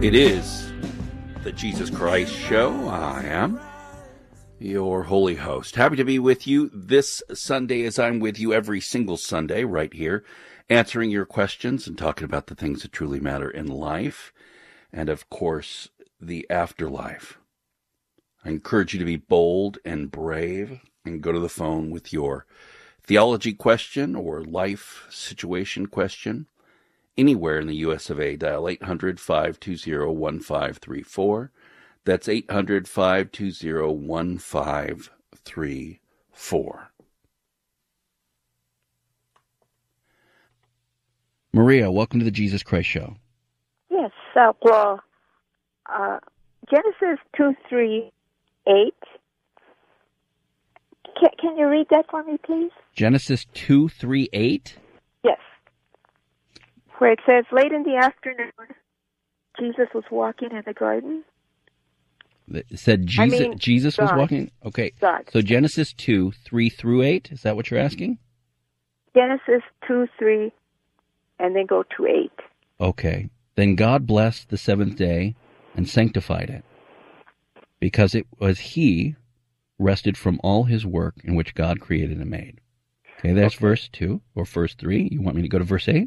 It is the Jesus Christ Show. I am your holy host. Happy to be with you this Sunday, as I'm with you every single Sunday right here, answering your questions and talking about the things that truly matter in life and, of course, the afterlife. I encourage you to be bold and brave and go to the phone with your theology question or life situation question. Anywhere in the U.S. of A, dial 800-520-1534. That's 800-520-1534. Maria, welcome to the Jesus Christ Show. Yes, Genesis 2:3-8. Can you read that for me, please? Genesis 2:3-8? Yes. Where it says, late in the afternoon, Jesus was walking in the garden. It said Jesus was walking? Okay. God. So Genesis 2:3-8, is that what you're asking? Genesis 2:3, and then go to 8. Okay. Then God blessed the seventh day and sanctified it, because it was He rested from all His work in which God created and made. Okay, that's verse 2, or verse 3. You want me to go to verse 8?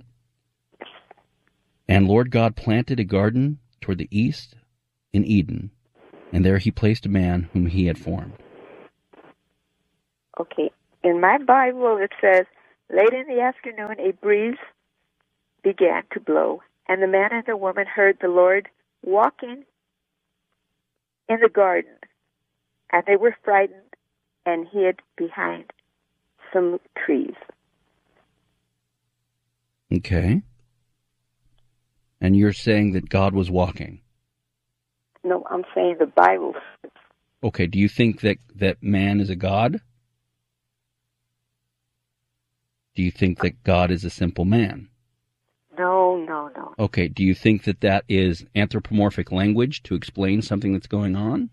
And Lord God planted a garden toward the east in Eden, and there He placed a man whom He had formed. Okay. In my Bible, it says, late in the afternoon, a breeze began to blow, and the man and the woman heard the Lord walking in the garden, and they were frightened and hid behind some trees. Okay. And you're saying that God was walking? No, I'm saying the Bible says. Okay, do you think that man is a god? Do you think that God is a simple man? No. Okay, do you think that is anthropomorphic language to explain something that's going on?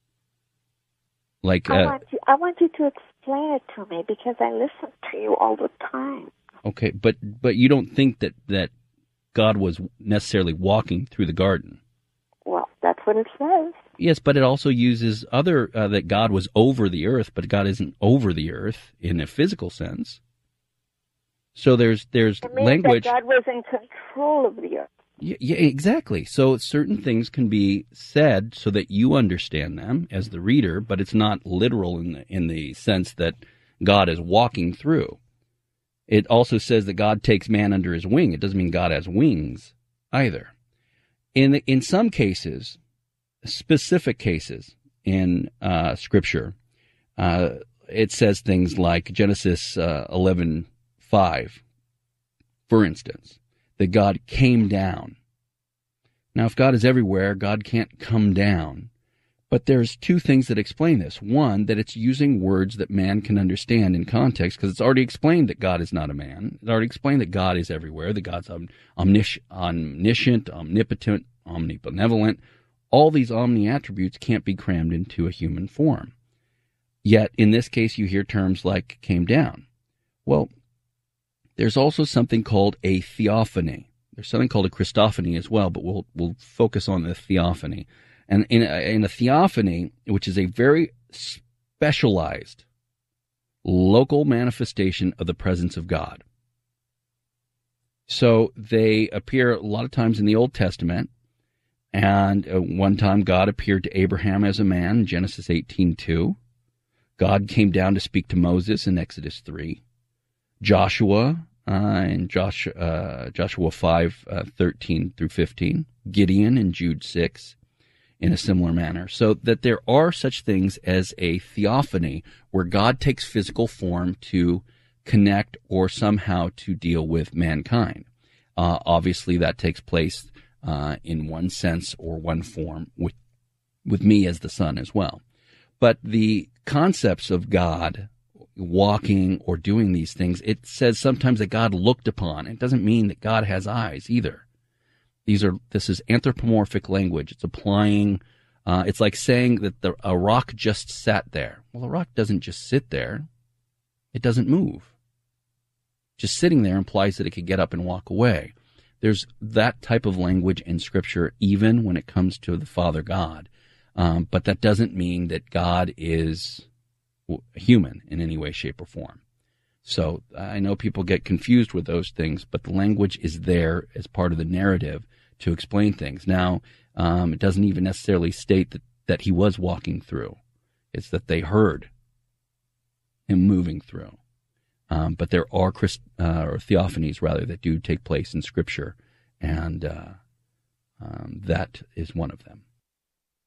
Like I want you to explain it to me, because I listen to you all the time. Okay, but you don't think that God was necessarily walking through the garden? Well, that's what it says. Yes, but it also uses that God was over the earth, but God isn't over the earth in a physical sense. So there's it means language. That God was in control of the earth. Yeah, exactly. So certain things can be said so that you understand them as the reader, but it's not literal in the sense that God is walking through. It also says that God takes man under His wing. It doesn't mean God has wings either. In some cases, specific cases in Scripture, it says things like Genesis 11:5, for instance, that God came down. Now, if God is everywhere, God can't come down. But there's two things that explain this. One, that it's using words that man can understand in context, because it's already explained that God is not a man. It's already explained that God is everywhere, that God's omniscient, omnipotent, omnibenevolent. All these omni-attributes can't be crammed into a human form. Yet, in this case, you hear terms like came down. Well, there's also something called a theophany. There's something called a Christophany as well, but we'll focus on the theophany. And in a theophany, which is a very specialized local manifestation of the presence of God. So they appear a lot of times in the Old Testament, and one time God appeared to Abraham as a man in Genesis 18:2. God came down to speak to Moses in Exodus 3. Joshua in Joshua 5:13-15. Gideon in Jude 6. In a similar manner, so that there are such things as a theophany where God takes physical form to connect or somehow to deal with mankind. Obviously, that takes place in one sense or one form with me as the Son as well. But the concepts of God walking or doing these things, it says sometimes that God looked upon. It doesn't mean that God has eyes either. This is anthropomorphic language. It's applying, it's like saying that a rock just sat there. Well, a rock doesn't just sit there. It doesn't move. Just sitting there implies that it could get up and walk away. There's that type of language in Scripture, even when it comes to the Father God. But that doesn't mean that God is human in any way, shape, or form. So I know people get confused with those things, but the language is there as part of the narrative to explain things. Now, it doesn't even necessarily state that he was walking through. It's that they heard him moving through. But there are or theophanies, rather, that do take place in Scripture, and that is one of them.